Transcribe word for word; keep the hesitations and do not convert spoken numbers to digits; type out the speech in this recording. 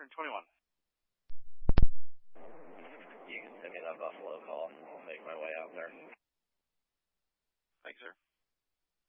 twenty-one. You can send me that Buffalo call. I'll make my way out there. Thanks, sir.